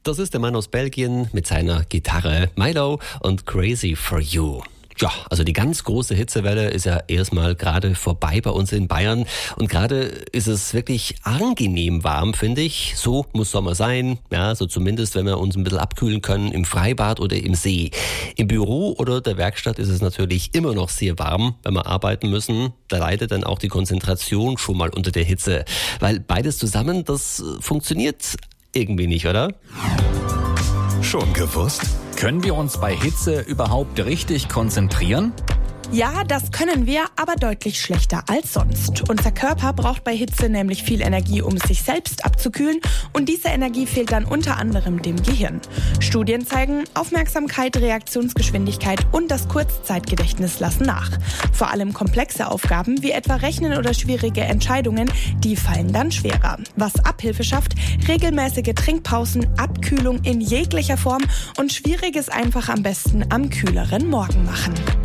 das ist der Mann aus Belgien mit seiner Gitarre Milo und Crazy for You. Ja, also die ganz große Hitzewelle ist ja erstmal gerade vorbei bei uns in Bayern. Und gerade ist es wirklich angenehm warm, finde ich. So muss Sommer sein. Ja, so zumindest, wenn wir uns ein bisschen abkühlen können im Freibad oder im See. Im Büro oder der Werkstatt ist es natürlich immer noch sehr warm, wenn wir arbeiten müssen. Da leidet dann auch die Konzentration schon mal unter der Hitze. Weil beides zusammen, das funktioniert irgendwie nicht, oder? Schon gewusst? Können wir uns bei Hitze überhaupt richtig konzentrieren? Ja, das können wir, aber deutlich schlechter als sonst. Unser Körper braucht bei Hitze nämlich viel Energie, um sich selbst abzukühlen, und diese Energie fehlt dann unter anderem dem Gehirn. Studien zeigen, Aufmerksamkeit, Reaktionsgeschwindigkeit und das Kurzzeitgedächtnis lassen nach. Vor allem komplexe Aufgaben wie etwa Rechnen oder schwierige Entscheidungen, die fallen dann schwerer. Was Abhilfe schafft: regelmäßige Trinkpausen, Abkühlung in jeglicher Form und Schwieriges einfach am besten am kühleren Morgen machen.